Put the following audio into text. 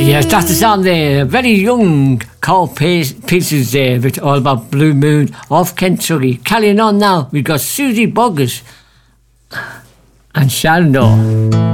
Yes, that's the song there. Very young Carl Pieces there, with all about Blue Moon off Kentucky. Carrying on now, we've got Susie Boggess and Shallow.